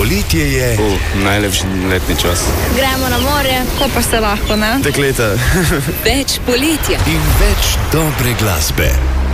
Poletje je najlepši letni čas. Gremo na morje, ko pa se lahko, ne? Dekleta. Več poletja In več dobre glasbe.